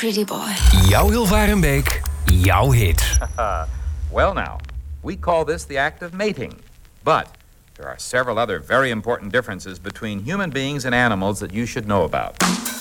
pretty boy. Jouw Hilvarenbeek, jouw hit. Well now, we call this the act of mating. But there are several other very important differences between human beings and animals that you should know about.